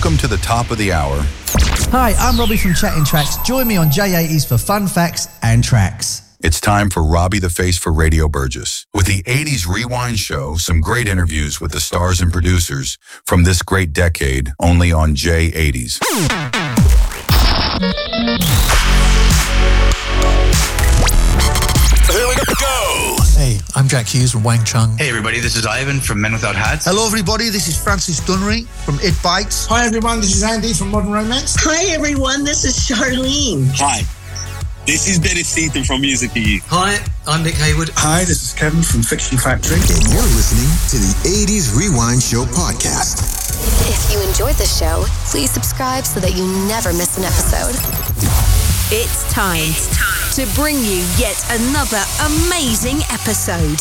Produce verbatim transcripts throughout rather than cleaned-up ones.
Welcome to the top of the hour. Hi, I'm Robbie from Chatting Tracks. Join me on J eighties for fun facts and tracks. It's time for Robbie the Face for Radio Burgess. With the eighties Rewind Show, some great interviews with the stars and producers from this great decade, only on J eighties. Here we go. Hey, I'm Jack Hughes from Wang Chung. Hey everybody, this is Ivan from Men Without Hats. Hello everybody, this is Francis Dunnery from It Bites. Hi everyone, this is Andy from Modern Romance. Hi everyone, this is Charlene. Hi, this is Dennis Seaton from Music for You. Hi, I'm Nick Hayward. Hi, this is Kevin from Fiction Factory. And you're listening to the eighties Rewind Show podcast. If you enjoyed the show, please subscribe so that you never miss an episode. It's time, it's time to bring you yet another amazing episode.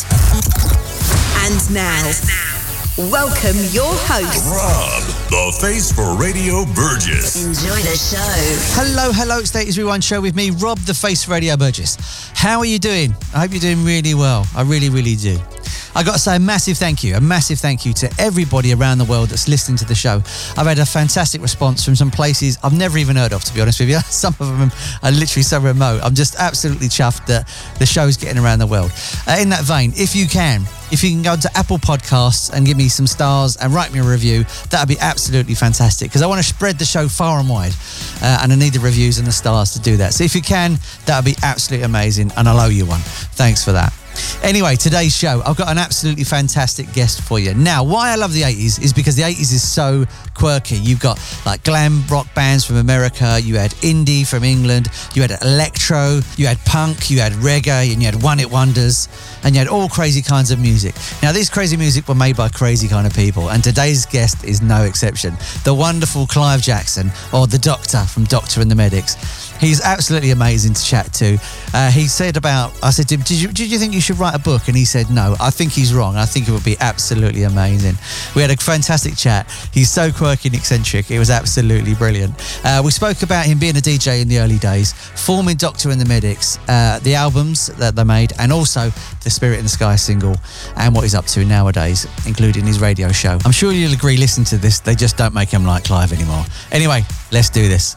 And now, welcome your host, Rob, the face for Radio Burgess. Enjoy the show. Hello, hello, it's the eighties Rewind Show with me, Rob, the face for Radio Burgess. How are you doing? I hope you're doing really well. I really, really do. I got to say a massive thank you, a massive thank you to everybody around the world that's listening to the show. I've had a fantastic response from some places I've never even heard of, to be honest with you. Some of them are literally so remote. I'm just absolutely chuffed that the show's getting around the world. Uh, in that vein, if you can, if you can go to Apple Podcasts and give me some stars and write me a review, that would be absolutely fantastic, because I want to spread the show far and wide, uh, and I need the reviews and the stars to do that. So if you can, that would be absolutely amazing, and I'll owe you one. Thanks for that. Anyway, today's show, I've got an absolutely fantastic guest for you. Now, why I love the eighties is because the eighties is so quirky. You've got like glam rock bands from America, you had indie from England, you had electro, you had punk, you had reggae, and you had one-hit wonders, and you had all crazy kinds of music. Now, these crazy music were made by crazy kind of people, and today's guest is no exception. The wonderful Clive Jackson, or the Doctor from Doctor and the Medics. He's absolutely amazing to chat to. Uh, he said about, I said to him, did you, did you think you should write a book? And he said, no, I think he's wrong. I think it would be absolutely amazing. We had a fantastic chat. He's so quirky and eccentric. It was absolutely brilliant. Uh, we spoke about him being a D J in the early days, forming Doctor and the Medics, uh, the albums that they made, and also the Spirit in the Sky single, and what he's up to nowadays, including his radio show. I'm sure you'll agree, listen to this, they just don't make him like Clive anymore. Anyway, let's do this.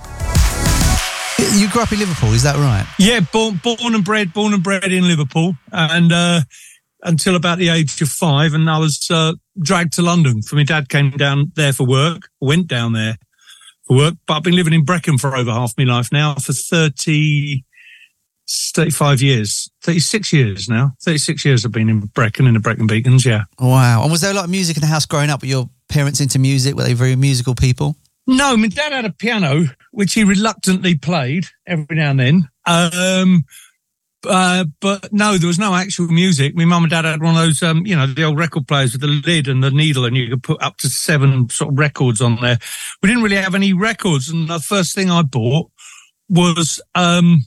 You grew up in Liverpool, is that right? Yeah, born, born and bred, born and bred in Liverpool, and uh, until about the age of five, and I was uh, dragged to London. For my dad came down there for work, went down there for work, but I've been living in Brecon for over half my life now, for thirty, thirty-five years, thirty-six years now. thirty-six years I've been in Brecon, in the Brecon Beacons, yeah. Wow. And was there a lot of music in the house growing up? Were your parents into music? Were they very musical people? No, my dad had a piano, which he reluctantly played every now and then. Um, uh, but no, there was no actual music. My mum and dad had one of those, um, you know, the old record players with the lid and the needle, and you could put up to seven sort of records on there. We didn't really have any records, and the first thing I bought was, um,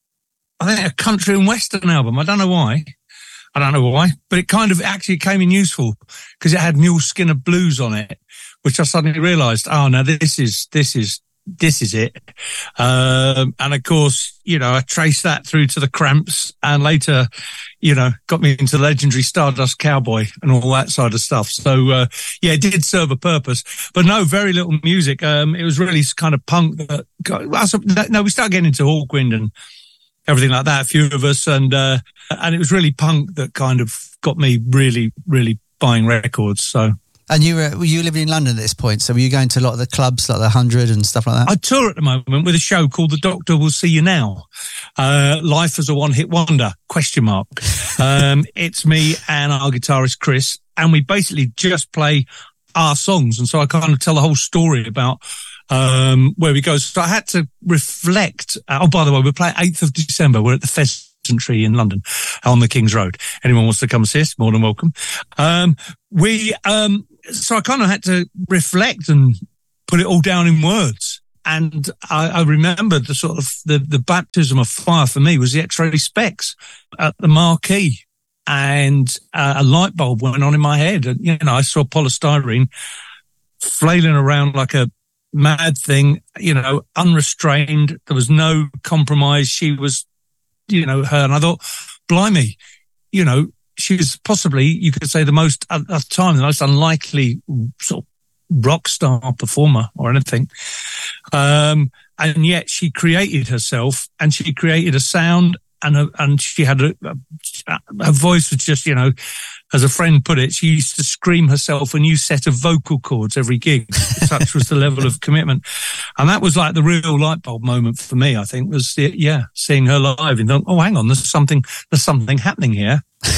I think, a country and western album. I don't know why. I don't know why, but it kind of actually came in useful because it had Mule Skinner Blues on it, which I suddenly realised, oh, no, this is, this is, this is it. Um, and of course, you know, I traced that through to the Cramps, and later, you know, got me into the legendary Stardust Cowboy and all that side of stuff. So, uh, yeah, it did serve a purpose, but no, very little music. Um, it was really kind of punk that got, no, we started getting into Hawkwind and everything like that, a few of us, and, uh, and it was really punk that kind of got me really, really buying records. So. And you were, were you living in London at this point? So were you going to a lot of the clubs, like the Hundred and stuff like that? I tour at the moment with a show called The Doctor Will See You Now. Uh, life as a one-hit wonder, question mark. Um, it's me and our guitarist Chris, and we basically just play our songs. And so I kind of tell the whole story about um, where we go. So I had to reflect. Uh, oh, by the way, we're playing eighth of December. We're at the Pheasantry in London on the King's Road. Anyone wants to come see us, more than welcome. Um, we, um, so I kind of had to reflect and put it all down in words. And I, I remember the sort of the, the baptism of fire for me was the X-ray specs at the marquee, and uh, a light bulb went on in my head. And, you know, I saw polystyrene flailing around like a mad thing, you know, unrestrained. There was no compromise. She was, you know, her. And I thought, blimey, you know, she was possibly, you could say, the most, at the time, the most unlikely sort of rock star performer or anything. Um, and yet she created herself, and she created a sound, and a, and she had a, a, her voice was just, you know, as a friend put it, she used to scream herself a new set of vocal cords every gig. Such was the level of commitment. And that was like the real light bulb moment for me, I think, was, yeah, seeing her live and thought, oh, hang on, there's something, there's something happening here.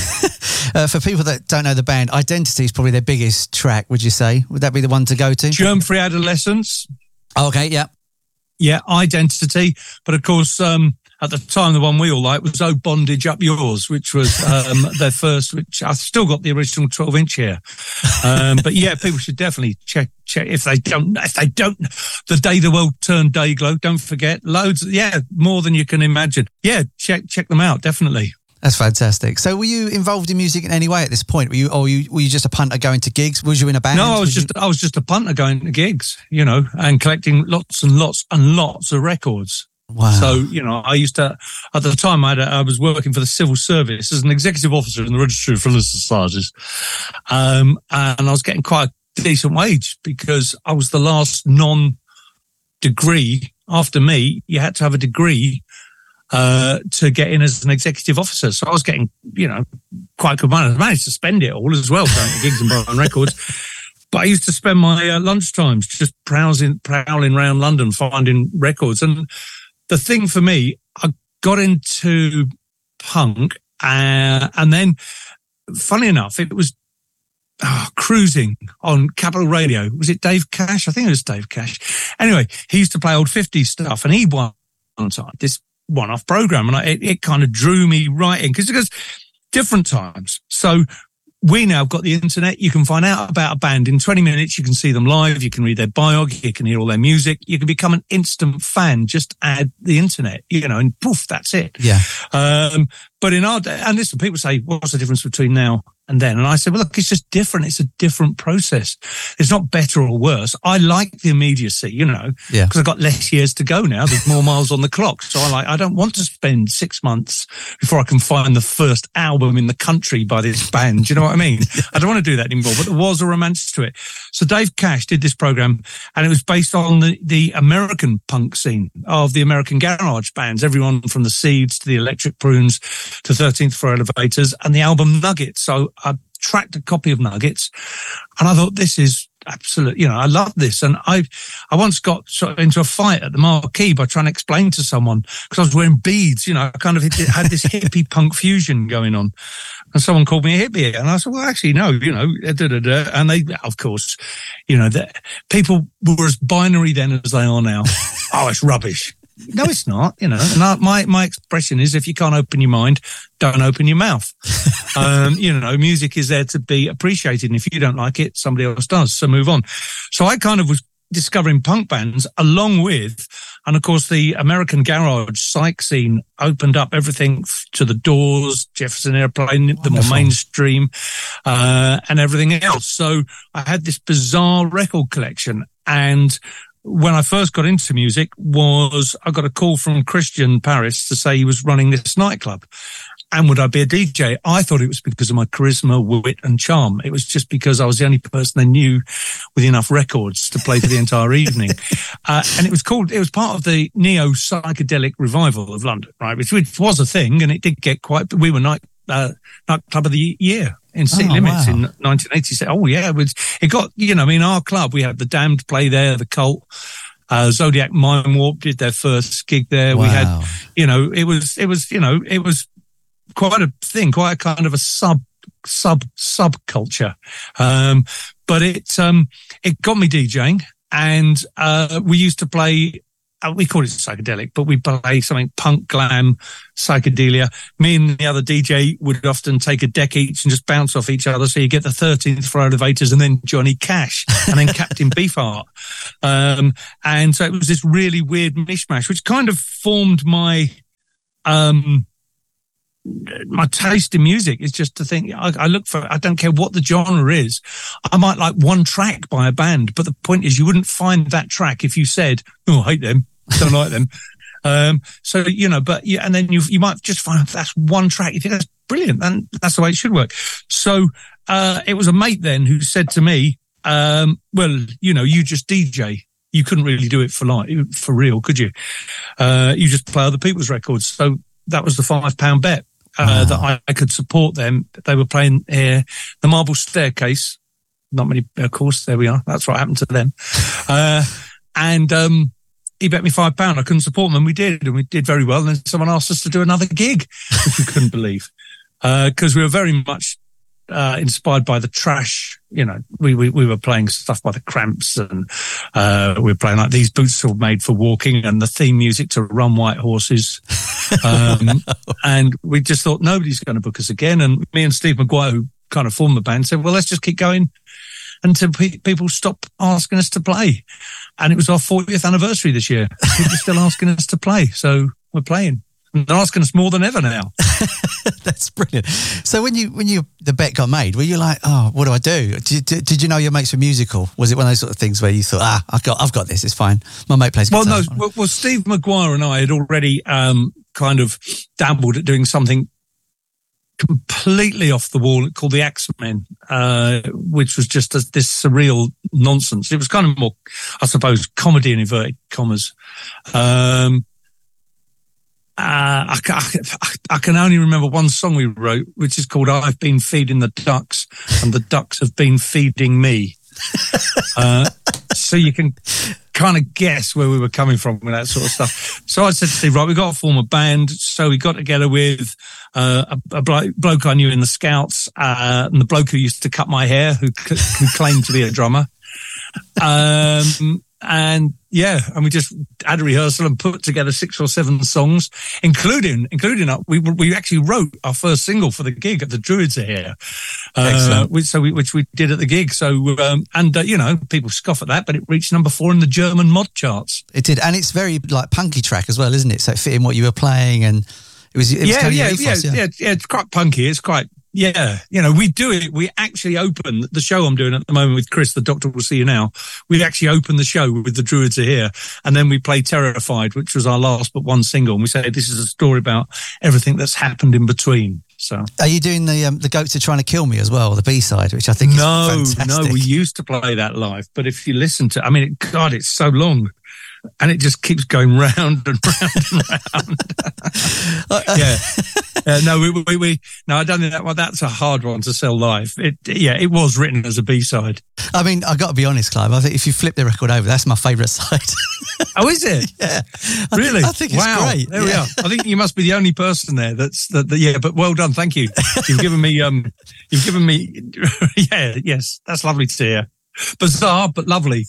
uh, for people that don't know the band, Identity is probably their biggest track, would you say? Would that be the one to go to? Germ-Free Adolescence. Okay, yeah. Yeah, Identity. But of course, um, at the time, the one we all liked was Oh Bondage Up Yours, which was um, their first, which I've still got the original twelve inch here. Um, but yeah, people should definitely check, check if they don't, if they don't, The Day the World Turned Dayglow, don't forget, loads, yeah, more than you can imagine. Yeah, check, check them out, definitely. That's fantastic. So were you involved in music in any way at this point? Were you, or were you, were you just a punter going to gigs? Was you in a band? No, I was, was just, you... I was just a punter going to gigs, you know, and collecting lots and lots and lots of records. Wow. So, you know, I used to, at the time I, had a, I was working for the civil service as an executive officer in the Registry of Religious Societies. Um, and I was getting quite a decent wage because I was the last non-degree. After me, you had to have a degree, uh, to get in as an executive officer. So I was getting, you know, quite good money. I managed to spend it all as well, going to gigs and buying records. But I used to spend my uh, lunchtimes just prowling, prowling around London, finding records. And the thing for me, I got into punk, uh, and then, funny enough, it was oh, cruising on Capital Radio. Was it Dave Cash? I think it was Dave Cash. Anyway, he used to play old fifties stuff, and he won one time this one-off program, and I, it, it kind of drew me right in because it goes different times. So we now have got the internet. You can find out about a band in twenty minutes. You can see them live. You can read their biog. You can hear all their music. You can become an instant fan. Just add the internet, you know, and poof, that's it. Yeah. Um, but in our day, and listen, people say, what's the difference between now and then? And I said, well, look, it's just different. It's a different process. It's not better or worse. I like the immediacy, you know, yeah, because I've got less years to go now. There's more miles on the clock. So I like, I don't want to spend six months before I can find the first album in the country by this band. Do you know what I mean? I don't want to do that anymore, but there was a romance to it. So Dave Cash did this program, and it was based on the, the American punk scene of the American garage bands, everyone from the Seeds to the Electric Prunes to thirteenth Floor Elevators, and the album Nuggets. So I tracked a copy of Nuggets, and I thought, this is absolute, you know, I love this. And I I once got sort of into a fight at the Marquee by trying to explain to someone, because I was wearing beads, you know, I kind of had this hippie punk fusion going on. And someone called me a hippie, and I said, well, actually, no, you know, da, da, da. And they, of course, you know, that people were as binary then as they are now. Oh, it's rubbish. No, it's not, you know. And I, my, my expression is, if you can't open your mind, don't open your mouth. um, you know, music is there to be appreciated. And if you don't like it, somebody else does. So move on. So I kind of was discovering punk bands along with, and of course, the American garage psych scene opened up everything to the Doors, Jefferson Airplane, Wonderful. The more mainstream, uh, and everything else. So I had this bizarre record collection. And when I first got into music was I got a call from Christian Paris to say he was running this nightclub. And would I be a D J? I thought it was because of my charisma, wit and charm. It was just because I was the only person they knew with enough records to play for the entire evening. Uh, and it was called, it was part of the neo-psychedelic revival of London, right? Which, which was a thing, and it did get quite, we were night, uh, nightclub of the year in City oh, Limits wow. in nineteen eighty-six. Oh yeah, it was, it got, you know, I mean, our club, we had the Damned play there, the Cult, uh, Zodiac Mind Warp did their first gig there. Wow. We had, you know, it was, it was, you know, it was quite a thing, quite a kind of a sub, sub, subculture. Um, but it, um, it got me DJing, and, uh, we used to play, uh, we call it psychedelic, but we play something punk, glam, psychedelia. Me and the other D J would often take a deck each and just bounce off each other. So you get the thirteenth Floor Elevators and then Johnny Cash and then Captain Beefheart. Um, and so it was this really weird mishmash, which kind of formed my, um, my taste in music. Is just to think, I, I look for, I don't care what the genre is. I might like one track by a band, but the point is you wouldn't find that track if you said, oh, I hate them, don't like them. Um, so, you know, but yeah, and then you, you might just find that's one track. You think that's brilliant. And that's the way it should work. So, uh, it was a mate then who said to me, um, well, you know, you just D J. You couldn't really do it for like for real, could you? Uh, you just play other people's records. So that was the five pound bet uh, wow. that I, I could support them. They were playing uh, the Marble Staircase. Not many, of course. There we are. That's what happened to them. Uh, and um, he bet me five pound. I couldn't support them, and we did, and we did very well. And then someone asked us to do another gig, which we couldn't believe, because uh, we were very much uh, inspired by the Trash. You know, we, we we were playing stuff by the Cramps, and uh, we were playing like These Boots Are Made for Walking, and the theme music to Run White Horses. Um, and we just thought nobody's going to book us again. And me and Steve Maguire, who kind of formed the band, said, "Well, let's just keep going until pe- people stop asking us to play." And it was our fortieth anniversary this year. People are still asking us to play, so we're playing. And they're asking us more than ever now. That's brilliant. So when you when you the bet got made, were you like, "Oh, what do I do?" Did, did, did you know your mates were musical? Was it one of those sort of things where you thought, "Ah, I've got I've got this. It's fine. My mate plays guitar." Well, no. Well, well Steve Maguire and I had already um, kind of dabbled at doing something completely off the wall called the Axemen, uh, which was just a, this surreal nonsense. It was kind of more, I suppose, comedy in inverted commas. Um, uh, I, I, I can only remember one song we wrote, which is called "I've Been Feeding the Ducks and the Ducks Have Been Feeding Me." uh, so you can kind of guess where we were coming from with that sort of stuff. So I said to Steve, right, we've got to form a band. So we got together with uh, a, a bloke I knew in the Scouts, uh, and the bloke who used to cut my hair, who who claimed to be a drummer. Um, and yeah, and we just had a rehearsal and put together six or seven songs, including including uh, we we actually wrote our first single for the gig at the Druids Are Here, uh, which, so we, which we did at the gig. So um, and uh, you know, people scoff at that, but it reached number four in the German mod charts. It did, and it's very like punky track as well, isn't it? So it fit in what you were playing, and it was, it was yeah, kind of yeah, ethos, yeah, yeah, yeah, yeah. It's quite punky. It's quite. Yeah, you know, we do it. We actually open the show I'm doing at the moment with Chris, the Doctor Will See You Now. We actually open the show with The Druids Are Here. And then we play Terrified, which was our last but one single. And we say, this is a story about everything that's happened in between. So, are you doing the um, the Goats Are Trying to Kill Me as well, the B-side, which I think is no, fantastic? No, we used to play that live. But if you listen to, I mean, it, God, it's so long. And it just keeps going round and round and round. yeah. Uh, no, we, we, we, no, I don't think that one, that's a hard one to sell live. It, yeah, it was written as a B-side. I mean, I've got to be honest, Clive, I think if you flip the record over, that's my favourite side. Oh, is it? Yeah. I really? Think, I think it's wow. great. There yeah. we are. I think you must be the only person there that's, that, that, yeah, but well done. Thank you. You've given me, um, you've given me, yeah, yes, that's lovely to hear. Bizarre, but lovely.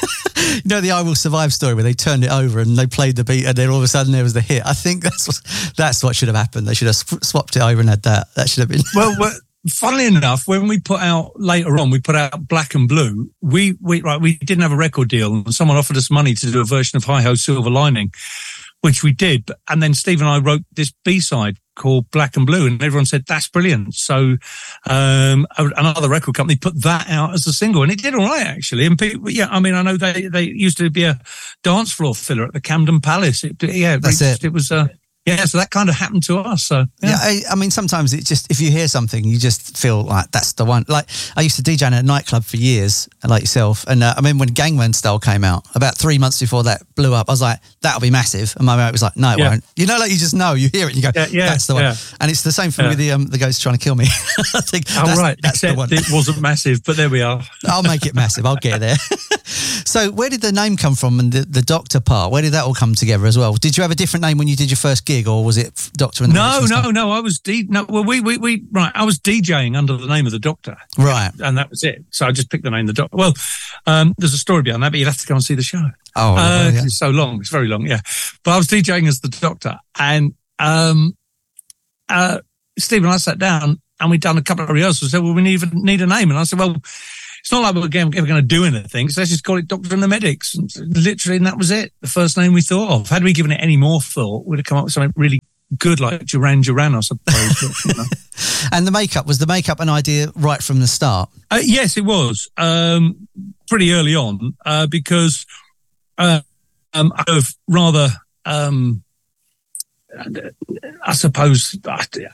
You know the "I Will Survive" story where they turned it over and they played the beat and then all of a sudden there was the hit. I think that's what, that's what should have happened. They should have sw- swapped it over and had that. That should have been. Well, well, funnily enough, when we put out later on, we put out Black and Blue. We we right, we didn't have a record deal, and someone offered us money to do a version of Hi Ho Silver Lining, which we did. And then Steve and I wrote this B-side called Black and Blue, and everyone said, that's brilliant. So um, another record company put that out as a single, and it did all right, actually. And people, yeah, I mean, I know they, they used to be a dance floor filler at the Camden Palace. It, yeah, it, that's reached, it. It was... Uh, Yeah, so that kind of happened to us. So yeah, yeah I, I mean, sometimes it just, if you hear something, you just feel like that's the one. Like I used to D J in a nightclub for years, like yourself, and uh, I mean when Gangman Style came out, about three months before that blew up, I was like, that'll be massive, and my mate was like, no, it yeah. won't. You know, like you just know, you hear it, and you go, yeah, yeah, that's the one. Yeah. And it's the same thing yeah. with the um, the Ghosts Trying to Kill Me. I think. Oh that's, right, that's except the one. It wasn't massive, but there we are. I'll make it massive. I'll get there. So where did the name come from, and the, the Doctor part? Where did that all come together as well? Did you have a different name when you did your first gig, or was it Doctor? And the no, no, time? no. I was D. No, well, we, we, we, right. I was DJing under the name of the Doctor, right, and that was it. So I just picked the name the Doctor. Well, um, there's a story behind that, but you'd have to go and see the show. Oh, uh, yeah. It's so long. It's very long. Yeah, but I was DJing as the Doctor, and um, uh, Steve and I sat down and we'd done a couple of rehearsals. Said, well, we need need a name, and I said, well, it's not like we're ever going to do anything, so let's just call it Doctor and the Medics. And literally, and that was it. The first name we thought of. Had we given it any more thought, we'd have come up with something really good, like Duran Duran, I suppose. But, you know. And the makeup, was the makeup an idea right from the start? Uh, yes, it was. Um, pretty early on, uh, because uh, um, I have rather, um, I suppose, I, I was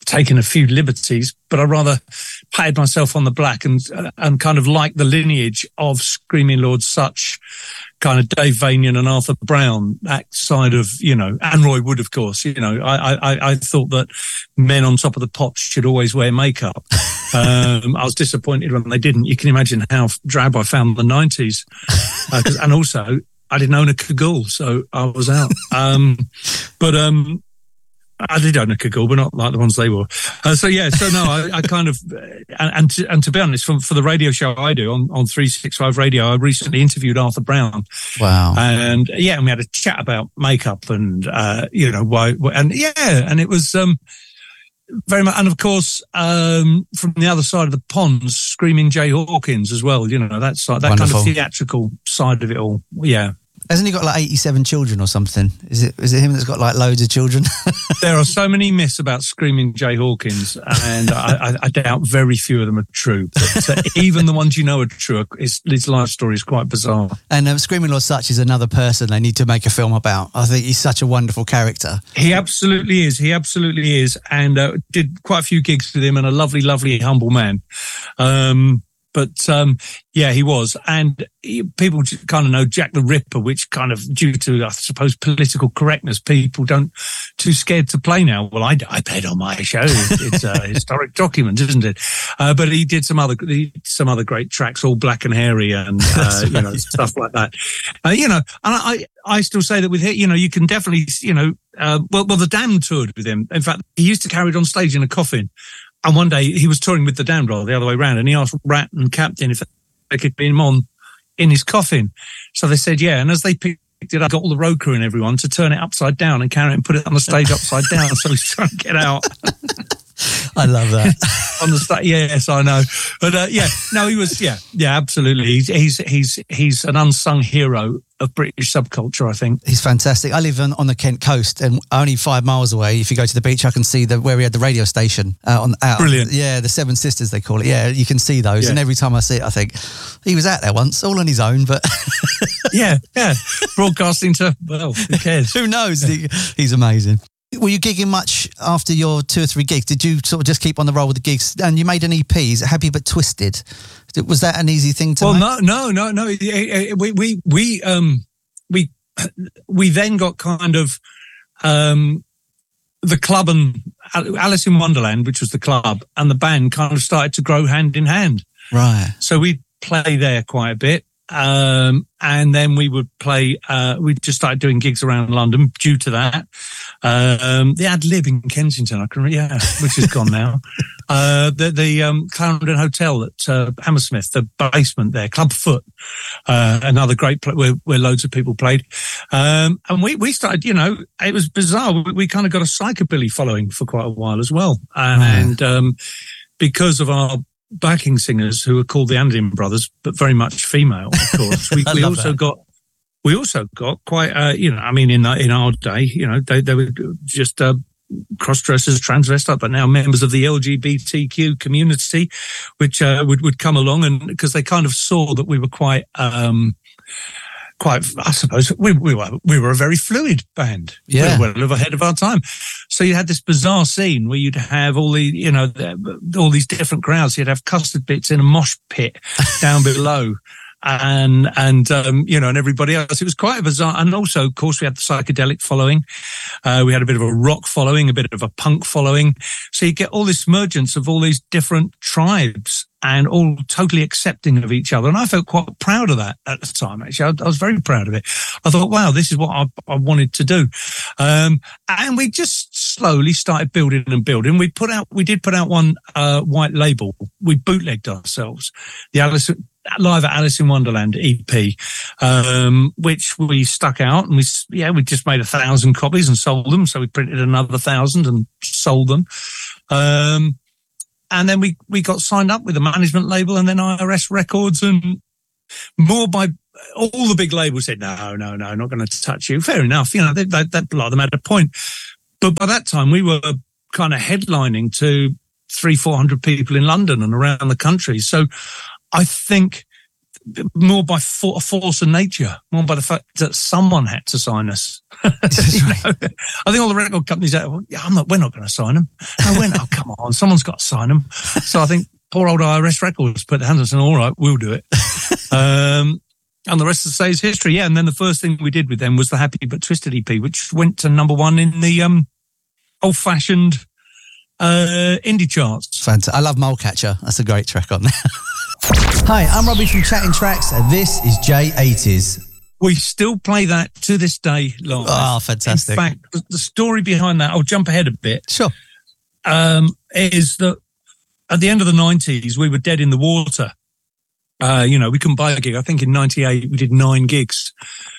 taken a few liberties, but I rather patted myself on the back and uh, and kind of like the lineage of Screaming Lord Sutch, kind of Dave Vanian and Arthur Brown, that side of, you know, and Roy Wood, of course. You know, I I, I thought that men on top of the pops should always wear makeup. um, I was disappointed when they didn't. You can imagine how drab I found the nineties, uh, and also I didn't own a Kagul, so I was out. Um, but um. I did own a Kagul, but not like the ones they wore. Uh, so yeah, so no, I, I kind of, and and to, and to be honest, for, for the radio show I do on, on three sixty-five Radio, I recently interviewed Arthur Brown. Wow. And yeah, and we had a chat about makeup and, uh, you know, why, and yeah, and it was, um, very much, and of course, um, from the other side of the pond, Screaming Jay Hawkins as well, you know, that's like that Wonderful. kind of theatrical side of it all. Yeah. Hasn't he got like eighty-seven children or something? Is it is it him that's got like loads of children? There are so many myths about Screaming Jay Hawkins, and I, I, I doubt very few of them are true. But uh, even the ones you know are true, his, his life story is quite bizarre. And um, Screaming Lord Sutch is another person they need to make a film about. I think he's such a wonderful character. He absolutely is. He absolutely is. And uh, did quite a few gigs with him, and a lovely, lovely, humble man. Um But, um, yeah, he was. And he, people kind of know Jack the Ripper, which kind of, due to, I suppose, political correctness, people don't, too scared to play now. Well, I, I played on my show. It's a historic document, isn't it? Uh, but he did some other, he, some other great tracks, all black and hairy and, uh, you know, stuff like that. Uh, you know, and I, I still say that with him, you know, you can definitely, you know, uh, well, well, the Damned toured with him. In fact, he used to carry it on stage in a coffin. And one day he was touring with the Damned, rather the other way around, and he asked Rat and Captain if they could be him on in his coffin. So they said, yeah. And as they picked it up, got all the road crew and everyone to turn it upside down and carry it and put it on the stage upside down. So he's trying to get out. I love that. On the stage, yes, I know. But uh, yeah, no, he was, yeah, yeah, absolutely. He's he's he's he's an unsung hero of British subculture, I think. He's fantastic. I live on, on the Kent coast, and only five miles away, if you go to the beach, I can see the where we had the radio station. Uh, on out, Brilliant. Yeah, the Seven Sisters, they call it. Yeah, you can see those. Yeah. And every time I see it, I think, he was out there once, all on his own, but... yeah, yeah. Broadcasting to, well, who cares? Who knows? He, he's amazing. Were you gigging much after your two or three gigs? Did you sort of just keep on the roll with the gigs? And you made an E P, is it Happy But Twisted? Was that an easy thing to well, make? Well, no, no, no, no. We, we, we, um, we, we then got kind of, um, the club and Alice in Wonderland, which was the club, and the band kind of started to grow hand in hand. Right. So we'd play there quite a bit. Um, and then we would play, uh, we just started doing gigs around London due to that. Um, the Ad Lib in Kensington, I can, yeah, which is gone now. Uh, the, the, um, Clarendon Hotel at, uh, Hammersmith, the basement there, Club Foot, uh, another great place where, where loads of people played. Um, and we, we started, you know, it was bizarre. We, we kind of got a psychobilly following for quite a while as well. And, mm. um, because of our backing singers who are called the Andean Brothers, but very much female, of course. We, we also that. got, we also got quite, uh, you know, I mean, in in our day, you know, they they were just uh, cross-dressers, transvestite, but now members of the L G B T Q community, which uh, would would come along, and because they kind of saw that we were quite. Um, Quite, I suppose we, we were we were a very fluid band. Yeah, we were well ahead of our time. So you had this bizarre scene where you'd have all the, you know, the, all these different crowds. You'd have Custard Bits in a mosh pit down below, and and um, you know, and everybody else. It was quite a bizarre. And also, of course, we had the psychedelic following. Uh, we had a bit of a rock following, a bit of a punk following. So you get all this mergence of all these different tribes, and all totally accepting of each other. And I felt quite proud of that at the time, actually. I, I was very proud of it. I thought, wow, this is what I, I wanted to do. Um, and we just slowly started building and building. We put out, we did put out one, uh, white label. We bootlegged ourselves. The Alice, Live at Alice in Wonderland E P, um, which we stuck out, and we, yeah, we just made a thousand copies and sold them. So we printed another thousand and sold them. Um, And then we, we got signed up with a management label, and then I R S Records, and more by all the big labels said, no, no, no, not going to touch you. Fair enough. You know, that, that, that a lot of them had a point. But by that time we were kind of headlining to three, four hundred people in London and around the country. So I think more by for, force of nature, more by the fact that someone had to sign us. You know? I think all the record companies are, well, yeah, I'm not, we're not going to sign them. No, we're not. Oh, come on, someone's got to sign them. So I think poor old I R S Records put their hands on us and all right, we'll do it. Um, and the rest of the say is history. Yeah. And then the first thing we did with them was the Happy But Twisted E P, which went to number one in the um, old-fashioned uh, indie charts. Fantastic. I love Molecatcher. That's a great track on there. Hi, I'm Robbie from Chatting Tracks, and this is J eighties. We still play that to this day live. Oh, fantastic. In fact, the story behind that, I'll jump ahead a bit. Sure. Um, is that at the end of the nineties, we were dead in the water. Uh, you know, we couldn't buy a gig. I think in ninety-eight, we did nine gigs.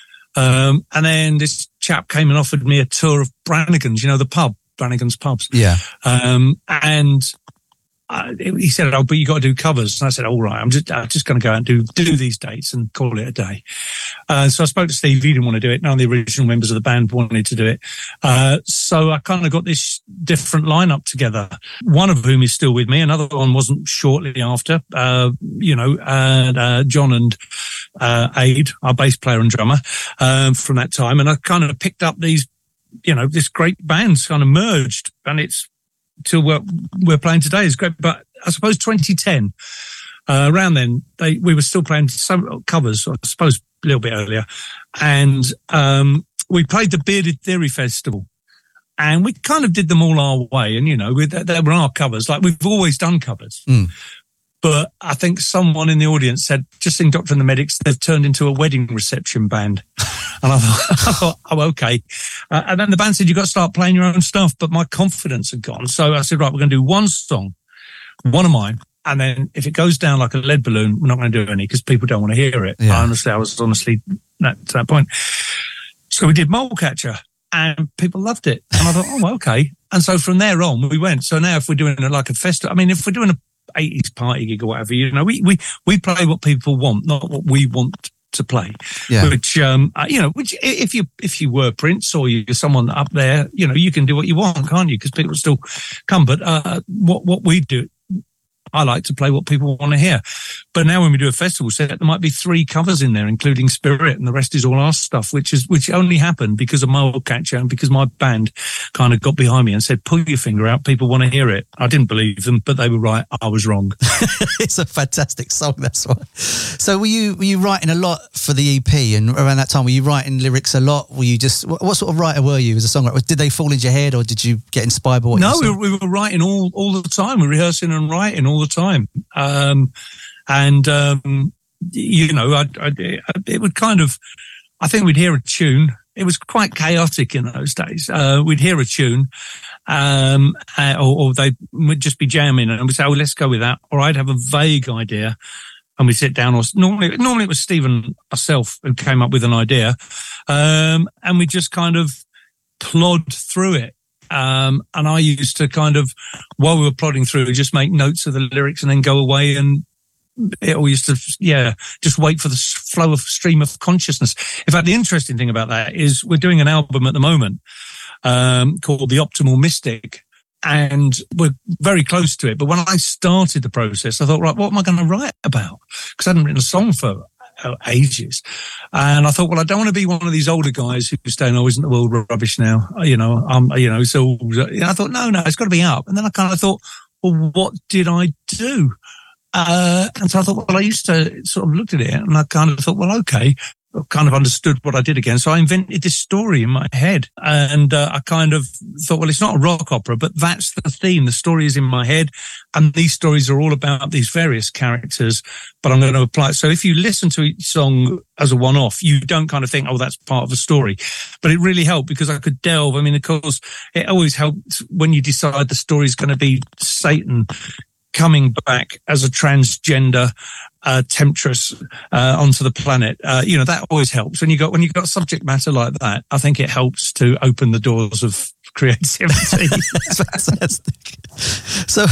Um, and then this chap came and offered me a tour of Brannigan's, you know, the pub, Brannigan's pubs. Yeah. Um, and Uh, he said, "Oh, but you got to do covers." And I said, "All right, I'm just, I'm just going to go out and do do these dates and call it a day." Uh, so I spoke to Steve. He didn't want to do it. None of the original members of the band wanted to do it. Uh, so I kind of got this different lineup together. One of whom is still with me. Another one wasn't shortly after. Uh, you know, and uh, John and uh, Aid, our bass player and drummer, um, from that time. And I kind of picked up these, you know, this great band's kind of merged, and it's. Till we're, we're playing today is great, but I suppose twenty ten, uh, around then, they we were still playing some covers, I suppose a little bit earlier, and um, we played the Bearded Theory Festival, and we kind of did them all our way, and you know, we, they, they were our covers, like we've always done covers. Mm. But I think someone in the audience said, "Just sing Doctor and the Medics, they've turned into a wedding reception band." And I thought, I thought, oh, okay. Uh, and then the band said, "You've got to start playing your own stuff." But my confidence had gone. So I said, right, we're going to do one song, one of mine. And then if it goes down like a lead balloon, we're not going to do any because people don't want to hear it. Yeah. I honestly, I was honestly at to that point. So we did Molecatcher and people loved it. And I thought, oh, okay. And so from there on, we went. So now if we're doing like a festival, I mean, if we're doing a eighties party gig or whatever, you know, we, we, we play what people want, not what we want to play. Yeah. Which, um, uh, you know, which if you, if you were Prince or you're someone up there, you know, you can do what you want, can't you? Because people still come. But, uh, what, what we do, I like to play what people want to hear. But now when we do a festival set, there might be three covers in there, including Spirit, and the rest is all our stuff, which is, which only happened because of Molecatcher and because my band kind of got behind me and said, "Pull your finger out. People want to hear it." I didn't believe them, but they were right. I was wrong. It's a fantastic song, that's why. So were you, were you writing a lot for the E P, and around that time, were you writing lyrics a lot? Were you just, what, what sort of writer were you as a songwriter? Did they fall into your head or did you get inspired by what no, you we were, we were writing all, all the time. We were rehearsing and writing all the time. Um, and, um, you know, I, I, it would kind of, I think we'd hear a tune. It was quite chaotic in those days. Uh, we'd hear a tune, um, uh, or, or they would just be jamming and we'd say, "Oh, let's go with that." Or I'd have a vague idea and we'd sit down, or normally, normally it was Stephen myself who came up with an idea. Um, and we just kind of plod through it. Um, and I used to kind of, while we were plodding through, just make notes of the lyrics and then go away and it all used to, yeah, just wait for the flow of stream of consciousness. In fact, the interesting thing about that is we're doing an album at the moment, um, called The Optimal Mystic, and we're very close to it. But when I started the process, I thought, right, what am I going to write about? Because I hadn't written a song for ages. And I thought, well, I don't want to be one of these older guys who's saying, "Oh, isn't the world rubbish now?" You know, um, you know, so I thought, no, no, it's got to be up. And then I kind of thought, well, what did I do? Uh, and so I thought, well, I used to sort of looked at it and I kind of thought, well, okay, I kind of understood what I did again. So I invented this story in my head and uh, I kind of thought, well, it's not a rock opera, but that's the theme. The story is in my head and these stories are all about these various characters, but I'm going to apply it. So if you listen to each song as a one-off, you don't kind of think, oh, that's part of a story. But it really helped because I could delve. I mean, of course, it always helped when you decide the story is going to be Satan coming back as a transgender uh, temptress uh, onto the planet. Uh, you know, that always helps. When you got when you got subject matter like that, I think it helps to open the doors of creativity. Fantastic. So,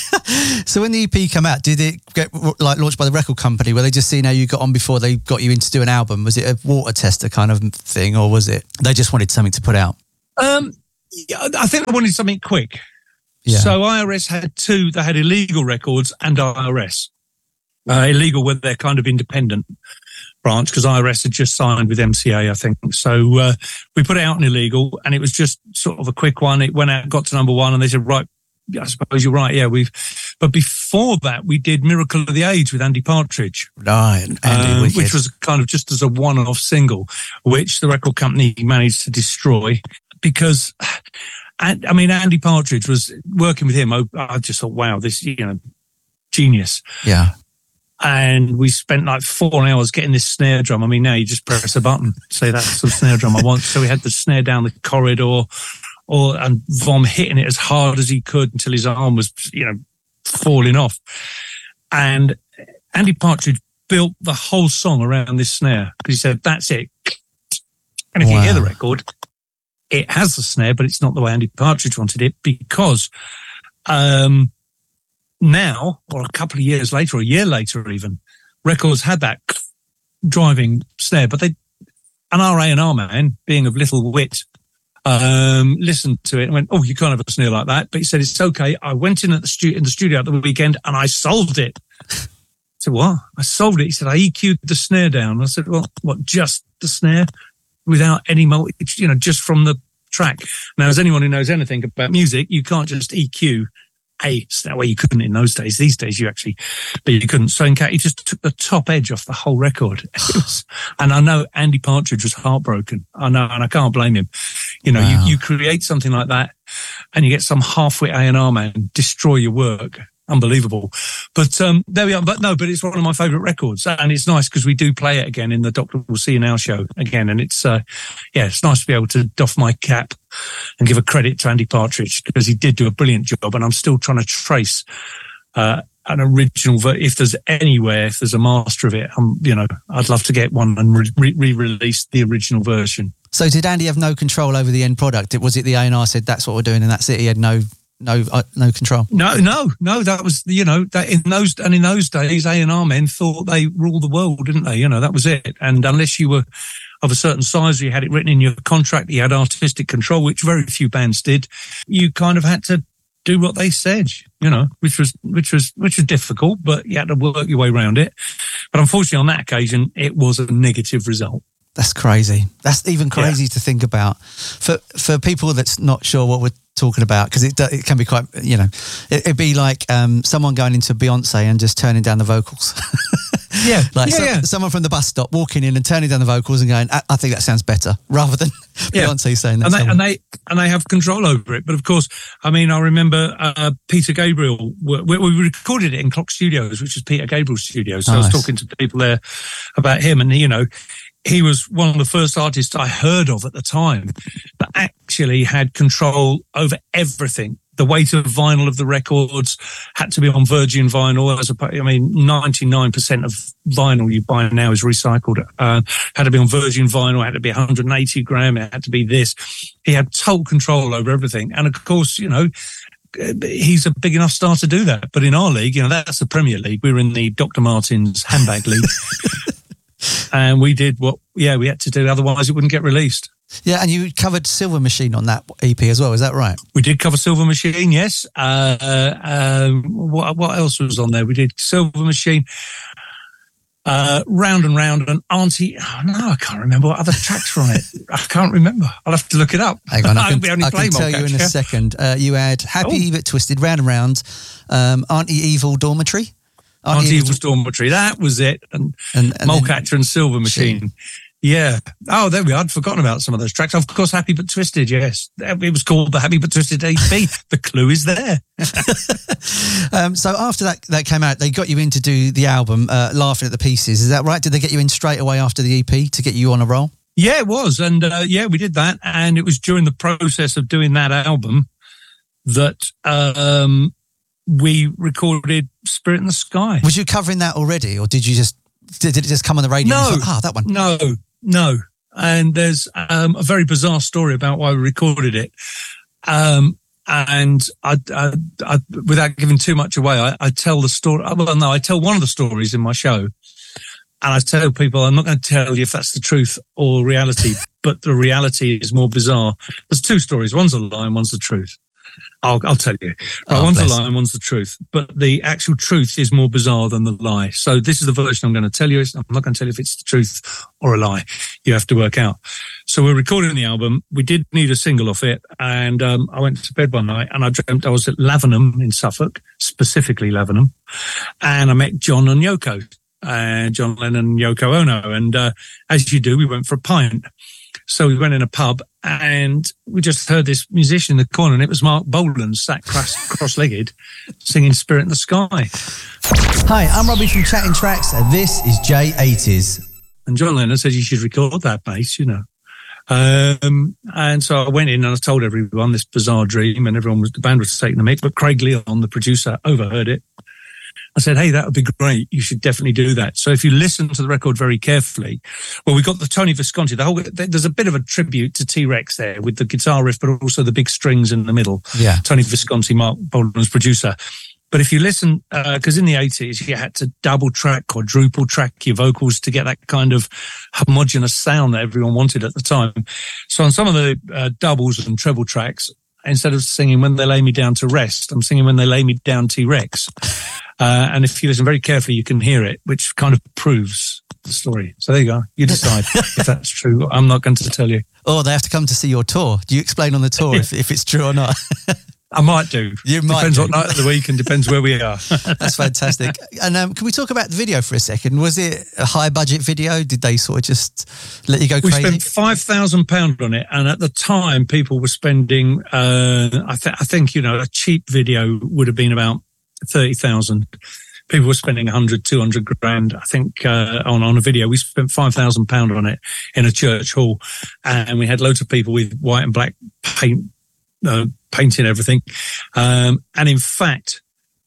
so when the E P came out, did it get like launched by the record company? Were they just seeing how you got on before they got you in to do an album? Was it a water tester kind of thing, or was it they just wanted something to put out? Um, yeah, I think I wanted something quick. Yeah. So I R S had two. They had Illegal Records and I R S. Uh, Illegal were their kind of independent branch, because I R S had just signed with M C A, I think. So uh, we put it out on Illegal, and it was just sort of a quick one. It went out, got to number one, and they said, right, I suppose you're right, yeah. We've, But before that, we did Miracle of the Age with Andy Partridge. Right, Andy, um, which was kind of just as a one-off single, which the record company managed to destroy because... And, I mean, Andy Partridge was working with him. I, I just thought, wow, this, you know, genius. Yeah. And we spent like four hours getting this snare drum. I mean, now you just press a button, say that's the snare drum I want. So we had the snare down the corridor, or and Vom hitting it as hard as he could until his arm was, you know, falling off. And Andy Partridge built the whole song around this snare because he said, that's it. And if wow. you hear the record, it has the snare, but it's not the way Andy Partridge wanted it, because um, now, or a couple of years later, or a year later even, records had that driving snare, but they, an R A and R man, being of little wit, um, listened to it and went, oh, you can't have a snare like that. But he said, it's okay. I went in at the stu- in the studio at the weekend and I solved it. I said, what? I solved it. He said, I E Q'd the snare down. I said, well, what, just the snare? Without any multi, you know, just from the track. Now, as anyone who knows anything about music, you can't just E Q a snare. Well, you couldn't in those days. These days, you actually, but you couldn't. So in fact, he just took the top edge off the whole record. It was, and I know Andy Partridge was heartbroken. I know, and I can't blame him. You know, wow. you, you create something like that, and you get some half-wit A and R man destroy your work. Unbelievable. But um, there we are. But no, but it's one of my favourite records. And it's nice because we do play it again in the Doctor Will See You Now show again. And it's, uh, yeah, it's nice to be able to doff my cap and give a credit to Andy Partridge because he did do a brilliant job. And I'm still trying to trace uh, an original, ver- if there's anywhere, if there's a master of it, um, you know, I'd love to get one and re- re-release the original version. So did Andy have no control over the end product? Was it the A and R said, that's what we're doing and that's it? He had no... No, uh, no control. No, no, no. That was, you know, that in those and in those days, A and R men thought they ruled the world, didn't they? You know, that was it. And unless you were of a certain size, you had it written in your contract, you had artistic control, which very few bands did. You kind of had to do what they said, you know, which was which was which was difficult, but you had to work your way around it. But unfortunately, on that occasion, it was a negative result. That's crazy. That's even crazy yeah. to think about. For for people that's not sure what we're talking about, because it it can be quite, you know, it, it'd be like um, someone going into Beyonce and just turning down the vocals. yeah, like yeah, so, yeah. someone from the bus stop walking in and turning down the vocals and going, I, I think that sounds better, rather than yeah. Beyonce saying that. And they, and they and they have control over it. But of course, I mean, I remember uh, Peter Gabriel. We, we recorded it in Clock Studios, which is Peter Gabriel's studio. So nice. I was talking to people there about him, and you know. He was one of the first artists I heard of at the time that actually had control over everything. The weight of vinyl of the records had to be on virgin vinyl. As a, I mean, ninety-nine percent of vinyl you buy now is recycled. Uh, had to be on virgin vinyl, had to be one hundred eighty gram, it had to be this. He had total control over everything. And of course, you know, he's a big enough star to do that. But in our league, you know, that's the Premier League. We were in the Doctor Martens handbag league. And we did what, yeah, we had to do. Otherwise, it wouldn't get released. Yeah, and you covered Silver Machine on that E P as well. Is that right? We did cover Silver Machine, yes. Uh, uh, what, what else was on there? We did Silver Machine, uh, Round and Round, and Auntie. Oh, no, I can't remember what other tracks were on it. I can't remember. I'll have to look it up. Hang on, I can, I can tell you in a second. Uh, you had Happy oh. But Twisted, Round and Round, um, Auntie Evil, Dormitory. Auntie, Auntie Evil's Dormitory, that was it. And, and, and Molecatcher and Silver Machine. Machine. Yeah. Oh, there we are. I'd forgotten about some of those tracks. Of course, Happy But Twisted, yes. It was called the Happy But Twisted E P. The clue is there. um, so after that, that came out, they got you in to do the album, uh, Laughing at the Pieces. Is that right? Did they get you in straight away after the E P to get you on a roll? Yeah, it was. And uh, yeah, we did that. And it was during the process of doing that album that... Um, we recorded Spirit in the Sky. Was you covering that already, or did you just did it just come on the radio? No, and thought, oh, that one. No, no. And there's um, a very bizarre story about why we recorded it. Um, and I, I, I, without giving too much away, I, I tell the story. Well, no, I tell one of the stories in my show, and I tell people I'm not going to tell you if that's the truth or reality, but the reality is more bizarre. There's two stories. One's a lie and one's the truth. I'll, I'll tell you. Right, Oh, one's bless. a lie and one's the truth. But the actual truth is more bizarre than the lie. So this is the version I'm going to tell you. I'm not going to tell you if it's the truth or a lie. You have to work out. So we're recording the album. We did need a single off it. And um, I went to bed one night and I dreamt I was at Lavenham in Suffolk, specifically Lavenham. And I met John and Yoko, uh, John Lennon and Yoko Ono. And uh, as you do, we went for a pint. So we went in a pub and we just heard this musician in the corner, and it was Mark Bolan sat cross- cross-legged singing Spirit in the Sky. Hi, I'm Robbie from Chatting Tracks, and this is J eighties. And John Lennon said, you should record that bass, you know. Um, and so I went in and I told everyone this bizarre dream, and everyone was, the band was taking the mic, but Craig Leon, the producer, overheard it. I said, hey, that would be great. You should definitely do that. So if you listen to the record very carefully, well, we got the Tony Visconti, the whole, there's a bit of a tribute to T-Rex there with the guitar riff, but also the big strings in the middle. Yeah. Tony Visconti, Mark Bolan's producer. But if you listen, because uh, in the eighties, you had to double track, quadruple track your vocals to get that kind of homogenous sound that everyone wanted at the time. So on some of the uh, doubles and treble tracks, instead of singing When They Lay Me Down to Rest, I'm singing When They Lay Me Down T-Rex. Uh, and if you listen very carefully, you can hear it, which kind of proves the story. So there you go. You decide if that's true. I'm not going to tell you. Or they have to come to see your tour. Do you explain on the tour if, if it's true or not? I might do. You might Depends do. what night of the week and depends where we are. That's fantastic. And um, can we talk about the video for a second? Was it a high budget video? Did they sort of just let you go We crazy? spent five thousand pounds on it. And at the time, people were spending, uh, I, th- I think, you know, a cheap video would have been about thirty thousand. People were spending one hundred, two hundred grand, I think, uh, on, on a video. We spent five thousand pounds on it in a church hall. And we had loads of people with white and black paint, uh, painting everything. Um, and in fact,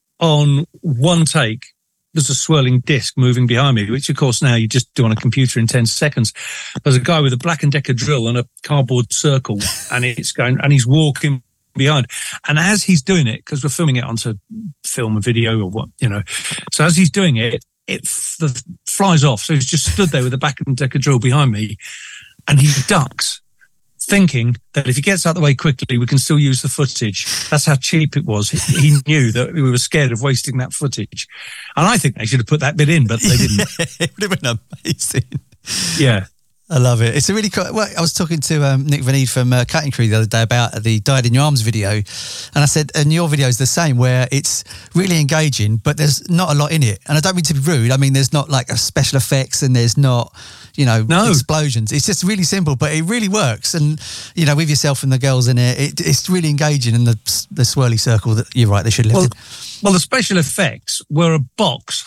on one take, there's a swirling disc moving behind me, which of course now you just do on a computer in ten seconds. There's a guy with a Black and Decker drill and a cardboard circle, and it's going, and he's walking behind. And as he's doing it, because we're filming it onto film and video or what, you know, so as he's doing it, it f- the, flies off. So he's just stood there with a Black and Decker drill behind me, and he ducks, thinking that if he gets out of the way quickly, we can still use the footage. That's how cheap it was. He, he knew that we were scared of wasting that footage. And I think they should have put that bit in, but they didn't. It would have been amazing. Yeah. I love it. It's a really cool. Well, I was talking to um, Nick Vanid from uh, Cutting Crew the other day about the Died in Your Arms video. And I said, and your video is the same, where it's really engaging, but there's not a lot in it. And I don't mean to be rude. I mean, there's not like a special effects and there's not, you know, no. explosions. It's just really simple, but it really works. And, you know, with yourself and the girls in it, it it's really engaging. And the the swirly circle that you're right, they should have well, lifted. Well, the special effects were a box.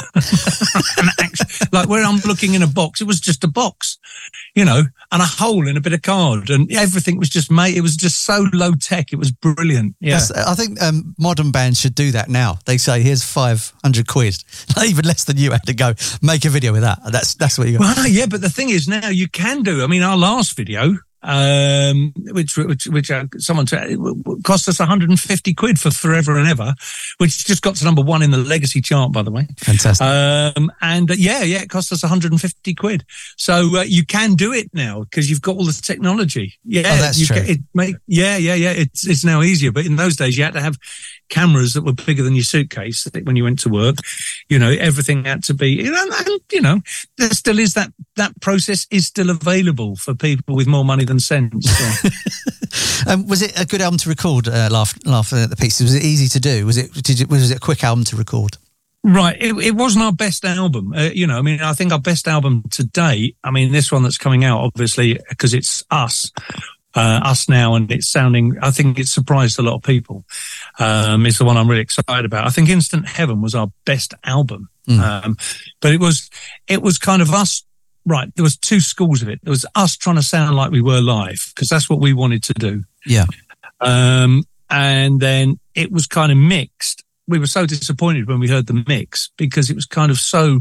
An act- like where I'm looking in a box, it was just a box, you know, and a hole in a bit of card, and everything was just made. It was just so low tech. It was brilliant. Yeah, That's, I think um, modern bands should do that now. They say, "Here's five hundred quid," even less than you had to go make a video with that. That's that's what you got. Well, yeah, but the thing is, now you can do. I mean, our last video, um, which which which uh, someone t- cost us one hundred fifty quid for Forever and Ever, which just got to number one in the Legacy chart, by the way. Fantastic. Um, and uh, yeah, yeah, it cost us one hundred fifty quid. So uh, you can do it now because you've got all this technology. Yeah, oh, that's you true. Can, it make, yeah, yeah, yeah. It's it's now easier, but in those days you had to have cameras that were bigger than your suitcase when you went to work. You know, everything had to be, you know, and, you know, there still is that, that process is still available for people with more money than sense. So. um, was it a good album to record, uh, Laugh, Laugh at the Pieces? Was it easy to do? Was it, did it, was it a quick album to record? Right. It, it wasn't our best album. Uh, you know, I mean, I think our best album to date, I mean, this one that's coming out, obviously, because it's us. Uh, us now, and it's sounding, I think it surprised a lot of people. Um, it's the one I'm really excited about. I think Instant Heaven was our best album. Mm. Um, but it was, it was kind of us, right. There was two schools of it. There was us trying to sound like we were live, because that's what we wanted to do. Yeah. Um, and then it was kind of mixed. We were so disappointed when we heard the mix because it was kind of so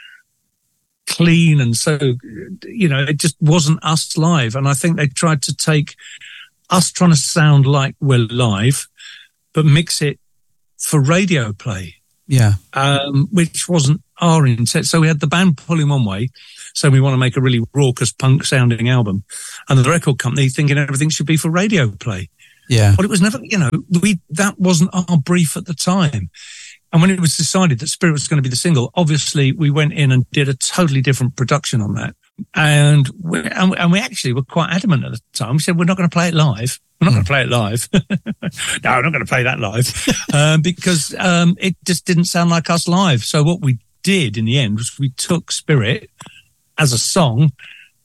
clean and so, you know, it just wasn't us live. And I think they tried to take us trying to sound like we're live, but mix it for radio play. Yeah. Um, which wasn't our intent. So we had the band pulling one way. So we want to make a really raucous punk sounding album. And the record company thinking everything should be for radio play. Yeah. But it was never, you know, we that wasn't our brief at the time. And when it was decided that Spirit was going to be the single, obviously we went in and did a totally different production on that. And we, and, and we actually were quite adamant at the time. We said, we're not going to play it live. We're not mm. going to play it live. No, we're not going to play that live um, because um, it just didn't sound like us live. So what we did in the end was we took Spirit as a song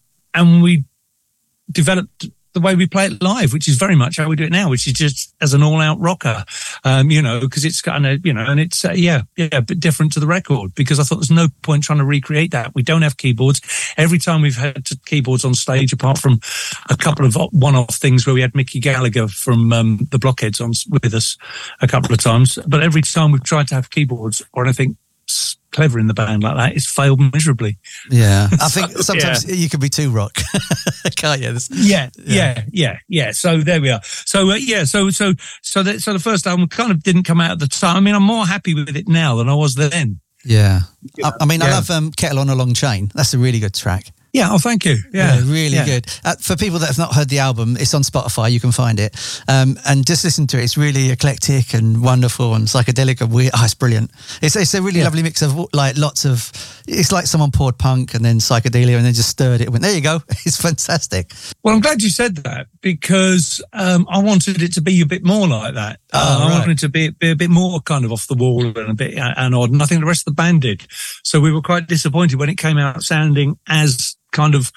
and we developed the way we play it live, which is very much how we do it now, which is just as an all-out rocker, um, you know, because it's kind of, you know, and it's, uh, yeah, yeah, a bit different to the record because I thought there's no point trying to recreate that. We don't have keyboards. Every time we've had to keyboards on stage, apart from a couple of one-off things where we had Mickey Gallagher from um, the Blockheads on with us a couple of times, but every time we've tried to have keyboards or anything clever in the band like that, it's failed miserably. Yeah, I think so, sometimes yeah. you can be too rock, can't you? Yeah, yeah, yeah, yeah, yeah. So there we are. So uh, yeah, so so so the, so the first album kind of didn't come out at the time. I mean, I'm more happy with it now than I was then. Yeah, I, I mean, yeah. I love um, Kettle on a Long Chain. That's a really good track. Yeah, oh, thank you. Yeah, yeah really yeah. good. Uh, for people that have not heard the album, it's on Spotify. You can find it. Um, and just listen to it. It's really eclectic and wonderful and psychedelic and weird. Oh, it's brilliant. It's, it's a really yeah. lovely mix of like lots of, it's like someone poured punk and then psychedelia and then just stirred it and went, there you go. It's fantastic. Well, I'm glad you said that because um, I wanted it to be a bit more like that. Oh, uh, right. I wanted it to be, be a bit more kind of off the wall and a bit uh, and odd. And I think the rest of the band did. So we were quite disappointed when it came out sounding as kind of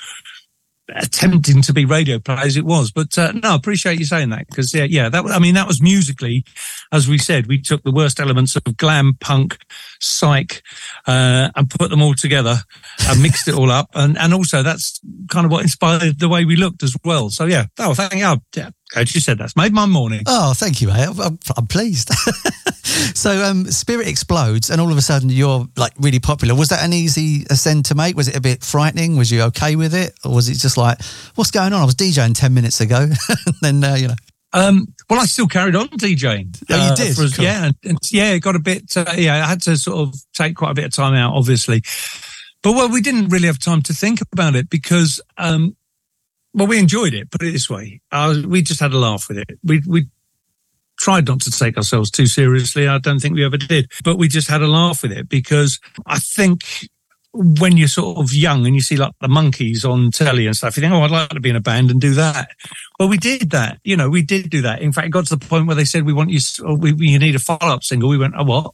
attempting to be radio play as it was, but uh, no, I appreciate you saying that because yeah, yeah, that I mean that was musically, as we said, we took the worst elements of glam, punk, psych, uh, and put them all together and mixed it all up, and and also that's kind of what inspired the way we looked as well. So yeah, oh, thank you. Yeah, glad you said that. It's made my morning. Oh, thank you, mate. I'm, I'm pleased. So um, Spirit explodes and all of a sudden you're like really popular. Was that an easy ascend to make? Was it a bit frightening? Was you okay with it? Or was it just like, what's going on? I was DJing ten minutes ago. And then, uh, you know. Um, well, I still carried on DJing. Oh, you uh, did? For, Cool. Yeah, and, and yeah, it got a bit, uh, yeah, I had to sort of take quite a bit of time out, obviously. But well, we didn't really have time to think about it because, um, well, we enjoyed it, put it this way. Uh, we just had a laugh with it. We, we, tried not to take ourselves too seriously. I don't think we ever did, but we just had a laugh with it because I think when you're sort of young and you see like the Monkees on telly and stuff, you think, oh, I'd like to be in a band and do that. Well, we did that. You know, we did do that. In fact, it got to the point where they said, we want you, we, you need a follow-up single. We went, oh, what?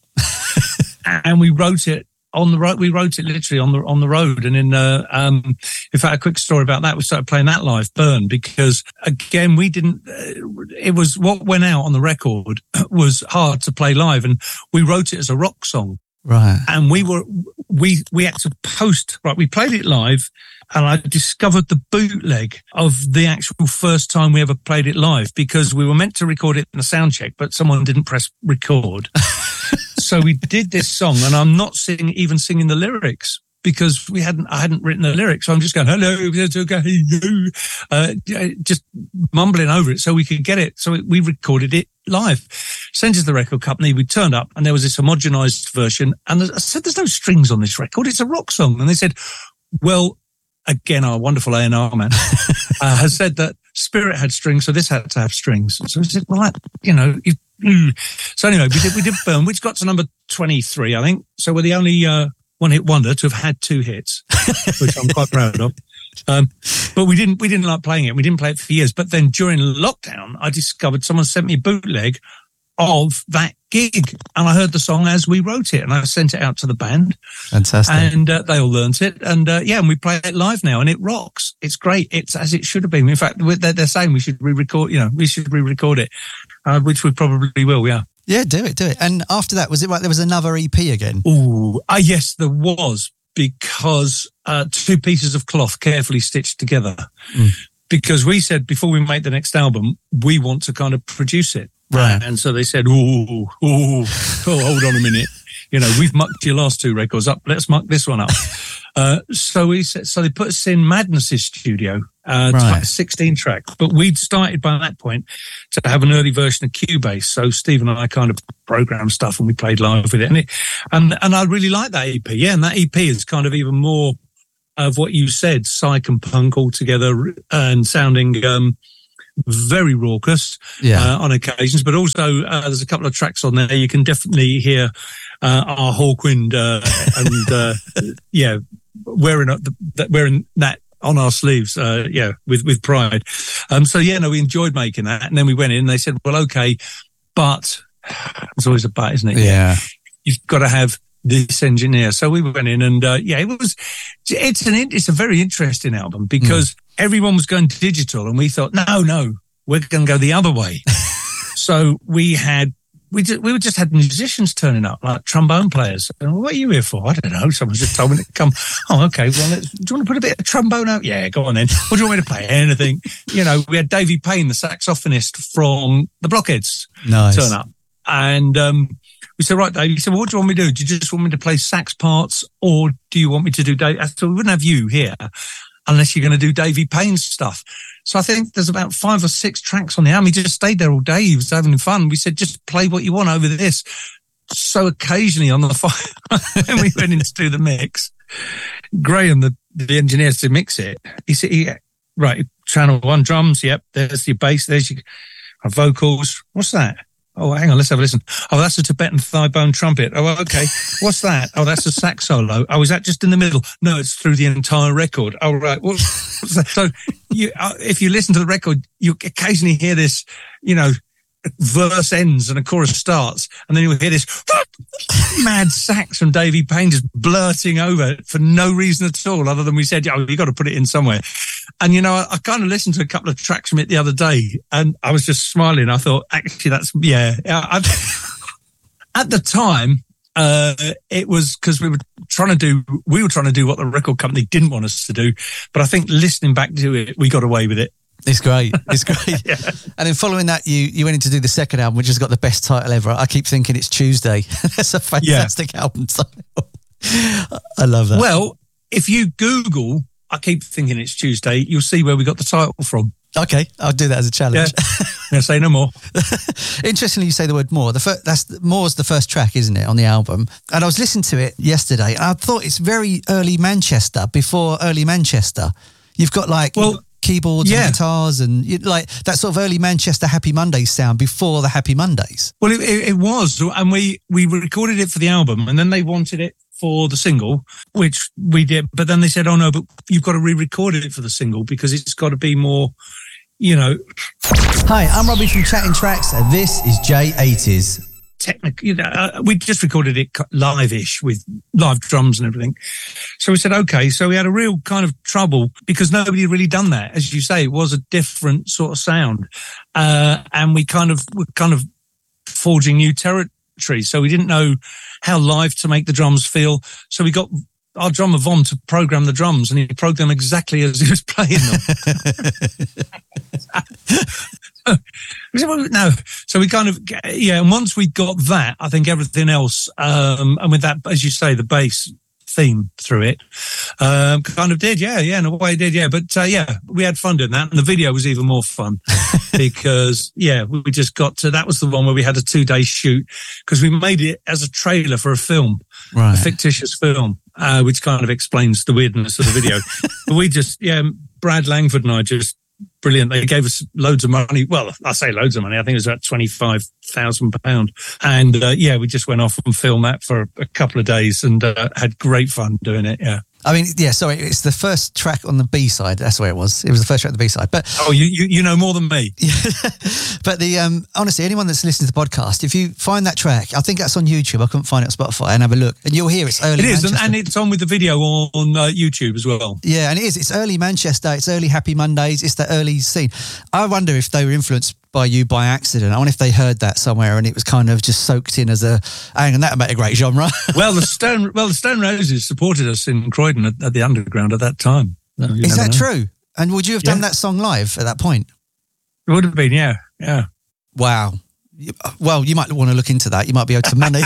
And we wrote it on the road. We wrote it literally on the on the road. And in uh, um, in fact, a quick story about that. We started playing that live, Burn, because again, we didn't. Uh, it was what went out on the record was hard to play live, and we wrote it as a rock song. Right. And we were we we had to post. Right, we played it live, and I discovered the bootleg of the actual first time we ever played it live because we were meant to record it in a sound check, but someone didn't press record. So we did this song, and I'm not singing, even singing the lyrics because we hadn't, I hadn't written the lyrics. So I'm just going, hello, uh, just mumbling over it so we could get it. So we recorded it live. Sent it to the record company. We turned up, and there was this homogenized version. And I said, "There's no strings on this record. It's a rock song." And they said, "Well." Again, our wonderful A and R man uh, has said that Spirit had strings, so this had to have strings. So we said, well, that, you know. You, mm. So anyway, we did we did Burn, which got to number twenty-three, I think. So we're the only uh, one-hit wonder to have had two hits, which I'm quite proud of. Um, but we didn't we didn't like playing it. We didn't play it for years. But then during lockdown, I discovered someone sent me a bootleg of that gig, and I heard the song as we wrote it, and I sent it out to the band. Fantastic. And uh, they all learnt it, and uh, yeah, and we play it live now, and it rocks. It's great. It's as it should have been. In fact, they're, they're saying we should re-record. You know, we should re-record it, uh, which we probably will. Yeah. Yeah, do it, do it. And after that, was it right? There was another E P again. Ooh, ah, yes, there was, because uh, two pieces of cloth carefully stitched together. Mm. Because we said before we make the next album, we want to kind of produce it. Right. And so they said, ooh, ooh, oh, hold on a minute. You know, we've mucked your last two records up. Let's muck this one up. uh, so we said, so they put us in Madness's studio, uh, right. to like a sixteen track. But we'd started by that point to have an early version of Cubase. So Steve and I kind of programmed stuff and we played live with it. And it, and, and I really like that E P. Yeah. And that E P is kind of even more of what you said, psych and punk all together and sounding, um, very raucous yeah. uh, on occasions, but also uh, there's a couple of tracks on there you can definitely hear uh, our Hawkwind uh, and uh, yeah, wearing a, the, wearing that on our sleeves, uh, yeah, with with pride. Um, so yeah, no, we enjoyed making that, and then we went in and they said, well, okay, but it's always a but, isn't it? Yeah, you've got to have this engineer. So we went in and uh, yeah, it was it's an it's a very interesting album because mm. everyone was going digital, and we thought, no, no, we're going to go the other way. So we had. We just, we just had musicians turning up, like trombone players. And what are you here for? I don't know. Someone just told me to come. Oh, okay. Well, let's, do you want to put a bit of trombone out? Yeah, go on then. What do you want me to play? Anything. You know, we had Davey Payne, the saxophonist from the Blockheads, nice. turn up. And um, we said, right, Dave. He said, well, what do you want me to do? Do you just want me to play sax parts, or do you want me to do Dave? I said, we wouldn't have you here unless you're going to do Davey Payne's stuff. So I think there's about five or six tracks on the album. He just stayed there all day. He was having fun. We said, just play what you want over this. So occasionally on the fire, when we went in to do the mix, Graham, the, the engineer to mix it, he said, he, right, channel one drums. Yep. There's your bass. There's your vocals. What's that? Oh, hang on, let's have a listen. Oh, that's a Tibetan thigh bone trumpet. Oh, okay. What's that? Oh, that's a sax solo. Oh, is that just in the middle? No, it's through the entire record. Oh, right. What's that? So you, uh, if you listen to the record, you occasionally hear this, you know, verse ends and a chorus starts, and then you'll hear this mad sax from Davey Payne just blurting over it for no reason at all, other than we said, oh, you got to put it in somewhere. And, you know, I, I kind of listened to a couple of tracks from it the other day, and I was just smiling. I thought, actually, that's, yeah. I, at the time, uh, it was because we were trying to do, we were trying to do what the record company didn't want us to do. But I think listening back to it, we got away with it. It's great. It's great. Yeah. And then following that, you you went in to do the second album, which has got the best title ever. I keep thinking it's Tuesday. That's a fantastic yeah. album title. I love that. Well, if you Google, I keep thinking it's Tuesday, you'll see where we got the title from. Okay, I'll do that as a challenge. Yeah, yeah say no more. Interestingly, you say the word more. The fir- that's More's the first track, isn't it, on the album? And I was listening to it yesterday, and I thought it's very early Manchester, before early Manchester. You've got like... Well, keyboards yeah. and guitars and you, like that sort of early Manchester Happy Mondays sound before the Happy Mondays. Well, it, it, it was, and we, we recorded it for the album, and then they wanted it for the single, which we did, but then they said, oh no, but you've got to re-record it for the single because it's got to be more, you know. Hi, I'm Robbie from Chatting Tracks, and this is J eighties. Technically, you know, uh, we just recorded it live-ish with live drums and everything. So we said, okay. So we had a real kind of trouble because nobody had really done that. As you say, it was a different sort of sound. Uh, and we kind of were kind of forging new territory. So we didn't know how live to make the drums feel. So we got our drummer Von to program the drums, and he programmed them exactly as he was playing them. No, so we kind of, yeah, and once we got that, I think everything else, um, and with that, as you say, the bass theme through it, um, kind of did, yeah, yeah, in a way it did, yeah. But uh, yeah, we had fun doing that, and the video was even more fun because, yeah, we just got to, that was the one where we had a two-day shoot because we made it as a trailer for a film, right. a fictitious film, uh, which kind of explains the weirdness of the video. But we just, yeah, Brad Langford and I just, brilliant. They gave us loads of money. Well, I say loads of money. I think it was about twenty-five thousand pounds. And uh, yeah, we just went off and filmed that for a couple of days and uh, had great fun doing it. Yeah. I mean, yeah, sorry, it's the first track on the B-side. That's where it was. It was the first track on the B-side. But oh, you you, you know more than me. But the um, honestly, anyone that's listening to the podcast, if you find that track, I think that's on YouTube. I couldn't find it on Spotify, and have a look, and you'll hear it's early. It is, Manchester. and it's on with the video on uh, YouTube as well. Yeah, and it is. It's early Manchester. It's early Happy Mondays. It's the early scene. I wonder if they were influenced by you by accident. I wonder if they heard that somewhere and it was kind of just soaked in as a, hang on, that would make a great genre. well, the Stone, well, the Stone Roses supported us in Croydon at, at the Underground at that time. No, is that know. true? And would you have yeah. done that song live at that point? It would have been, yeah, yeah. Wow. Well, you might want to look into that. You might be owed some money.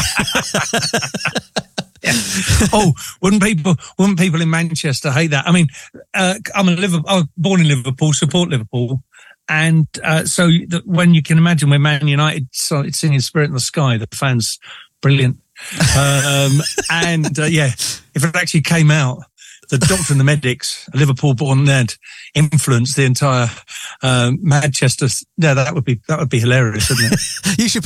Yeah. Oh, wouldn't people? Wouldn't people in Manchester hate that? I mean, uh, I'm a Liverpool. I was born in Liverpool, support Liverpool, and uh, so the, when you can imagine when Man United started singing "Spirit in the Sky," the fans, brilliant. Um, and uh, yeah, if it actually came out the Doctor and the Medics, a Liverpool-born Ned, influenced the entire uh, Manchester. Yeah, that would be that would be hilarious, wouldn't it? You should